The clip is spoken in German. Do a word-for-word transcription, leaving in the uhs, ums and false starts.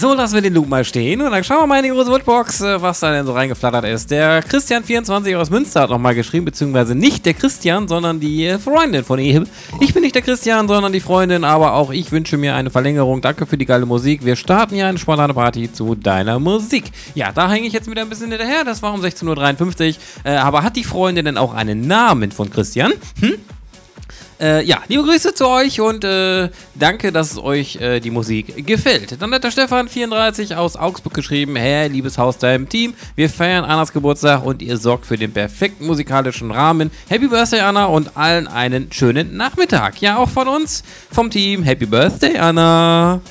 So, lassen wir den Loop mal stehen und dann schauen wir mal in die große Wutbox, was da denn so reingeflattert ist. Der Christian vierundzwanzig aus Münster hat nochmal geschrieben, beziehungsweise nicht der Christian, sondern die Freundin von ihm. Ich bin nicht der Christian, sondern die Freundin, aber auch ich wünsche mir eine Verlängerung. Danke für die geile Musik. Wir starten hier eine spontane Party zu deiner Musik. Ja, da hänge ich jetzt wieder ein bisschen hinterher. Das war um sechzehn Uhr dreiundfünfzig. Äh, aber hat die Freundin denn auch einen Namen von Christian? Hm? Äh, ja, liebe Grüße zu euch und äh, danke, dass es euch äh, die Musik gefällt. Dann hat der Stefan vierunddreißig aus Augsburg geschrieben: Hey, liebes Haustime-Team, wir feiern Annas Geburtstag und ihr sorgt für den perfekten musikalischen Rahmen. Happy Birthday, Anna, und allen einen schönen Nachmittag. Ja, auch von uns, vom Team. Happy Birthday, Anna.